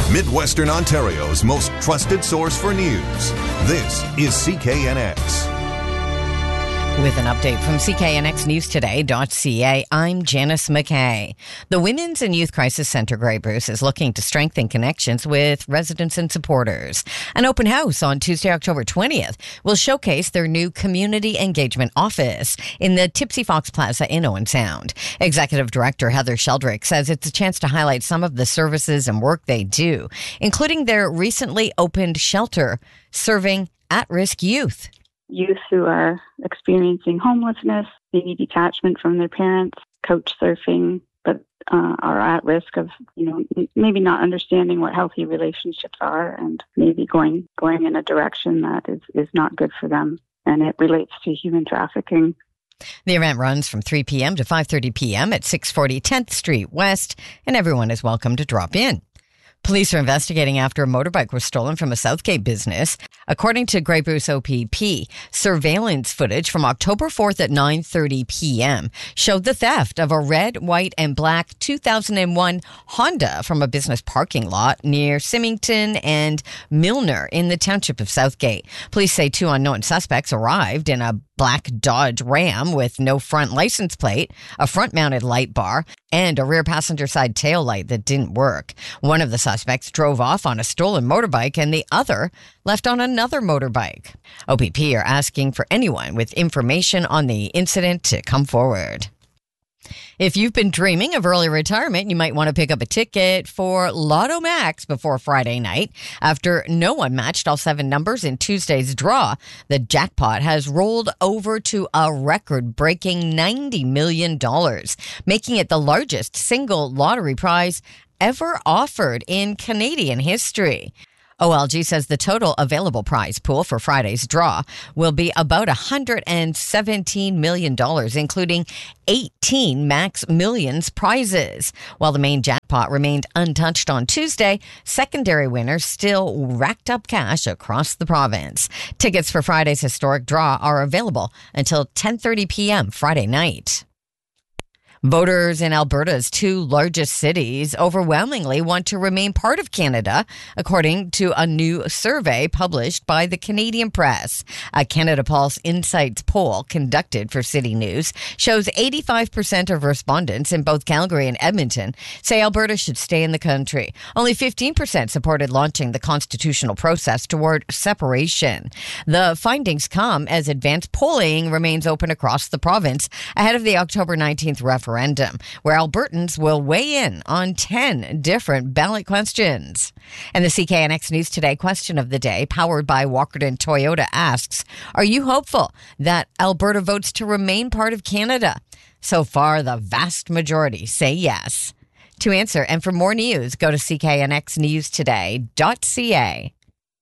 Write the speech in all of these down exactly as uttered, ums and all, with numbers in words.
Midwestern Ontario's most trusted source for news. This is C K N X. With an update from C K N X News Today dot C A, I'm Janice McKay. The Women's and Youth Crisis Centre Grey Bruce is looking to strengthen connections with residents and supporters. An open house on Tuesday, October twentieth will showcase their new community engagement office in the Tipsy Fox Plaza in Owen Sound. Executive Director Heather Sheldrick says it's a chance to highlight some of the services and work they do, including their recently opened shelter serving at-risk youth. Youth who are experiencing homelessness, maybe detachment from their parents, couch surfing, but uh, are at risk of, you know, maybe not understanding what healthy relationships are and maybe going going in a direction that is, is not good for them. And it relates to human trafficking. The event runs from three p.m. to five thirty p.m. at six forty tenth Street West, and everyone is welcome to drop in. Police are investigating after a motorbike was stolen from a Southgate business. According to Grey Bruce O P P, surveillance footage from October fourth at nine thirty p.m. showed the theft of a red, white, and black two thousand one Honda from a business parking lot near Symington and Milner in the township of Southgate. Police say two unknown suspects arrived in a black Dodge Ram with no front license plate, a front-mounted light bar, and a rear passenger side tail light that didn't work. One of the suspects drove off on a stolen motorbike and the other left on another motorbike. O P P are asking for anyone with information on the incident to come forward. If you've been dreaming of early retirement, you might want to pick up a ticket for Lotto Max before Friday night. After no one matched all seven numbers in Tuesday's draw, the jackpot has rolled over to a record-breaking ninety million dollars, making it the largest single lottery prize ever offered in Canadian history. O L G says the total available prize pool for Friday's draw will be about one hundred seventeen million dollars, including eighteen Max Millions prizes. While the main jackpot remained untouched on Tuesday, secondary winners still racked up cash across the province. Tickets for Friday's historic draw are available until ten thirty p.m. Friday night. Voters in Alberta's two largest cities overwhelmingly want to remain part of Canada, according to a new survey published by the Canadian Press. A Canada Pulse Insights poll conducted for City News shows eighty-five percent of respondents in both Calgary and Edmonton say Alberta should stay in the country. Only fifteen percent supported launching the constitutional process toward separation. The findings come as advanced polling remains open across the province ahead of the October nineteenth referendum. Referendum, where Albertans will weigh in on ten different ballot questions. And the C K N X News Today question of the day, powered by Walkerton Toyota, asks, are you hopeful that Alberta votes to remain part of Canada? So far, the vast majority say yes. To answer and for more news, go to C K N X News Today dot C A.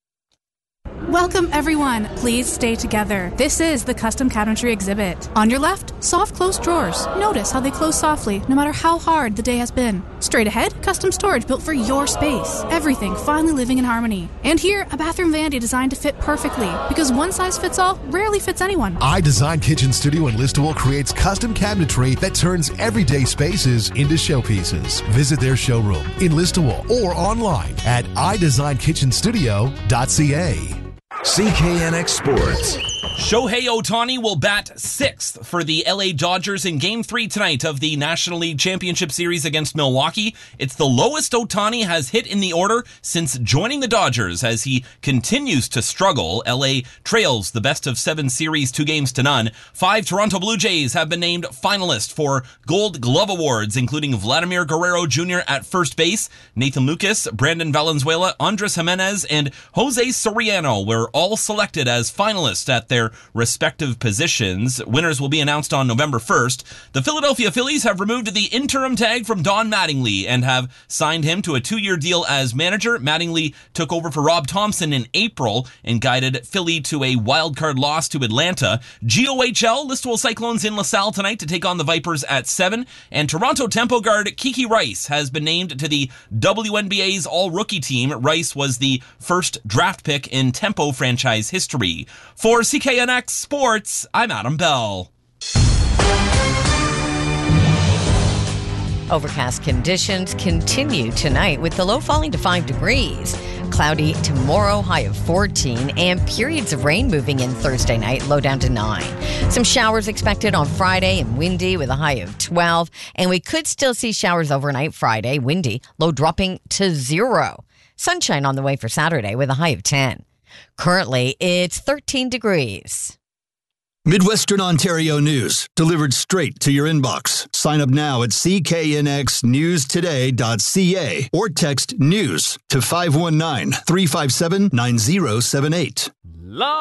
Welcome, everyone. Please stay together. This is the Custom Cabinetry exhibit. On your left, soft closed drawers. Notice how they close softly, no matter how hard the day has been. Straight ahead, custom storage built for your space. Everything finally living in harmony. And here, a bathroom vanity designed to fit perfectly, because one size fits all rarely fits anyone. iDesign Kitchen Studio in Listowel creates custom cabinetry that turns everyday spaces into showpieces. Visit their showroom in Listowel or online at i design kitchen studio dot c a. C K N X Sports. Shohei Ohtani will bat sixth for the L A Dodgers in Game three tonight of the National League Championship Series against Milwaukee. It's the lowest Ohtani has hit in the order since joining the Dodgers as he continues to struggle. L A trails the best of seven series two games to none. Five Toronto Blue Jays have been named finalists for Gold Glove Awards, including Vladimir Guerrero Junior at first base, Nathan Lucas, Brandon Valenzuela, Andres Jimenez, and Jose Soriano were all selected as finalists at their respective positions. Winners will be announced on November first. The Philadelphia Phillies have removed the interim tag from Don Mattingly and have signed him to a two-year deal as manager. Mattingly took over for Rob Thompson in April and guided Philly to a wildcard loss to Atlanta. G O H L, Listowel Cyclones in LaSalle tonight to take on the Vipers at seven. And Toronto Tempo guard Kiki Rice has been named to the W N B A's all-rookie team. Rice was the first draft pick in Tempo franchise history. For C K N X Sports, I'm Adam Bell. Overcast conditions continue tonight with the low falling to five degrees. Cloudy tomorrow, high of fourteen, and periods of rain moving in Thursday night, low down to nine. Some showers expected on Friday and windy with a high of twelve. And we could still see showers overnight Friday, windy, low dropping to zero. Sunshine on the way for Saturday with a high of ten. Currently, it's thirteen degrees. Midwestern Ontario news, delivered straight to your inbox. Sign up now at c k n x news today dot c a or text NEWS to five one nine, three five seven, nine zero seven eight.